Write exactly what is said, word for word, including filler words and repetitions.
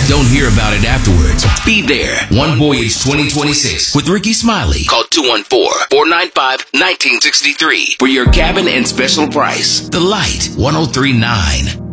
Don't hear about it afterwards. Be there. One Voyage twenty twenty-six with Ricky Smiley. Call two one four, four nine five, one nine six three for your cabin and special price. The Light, ten thirty-nine.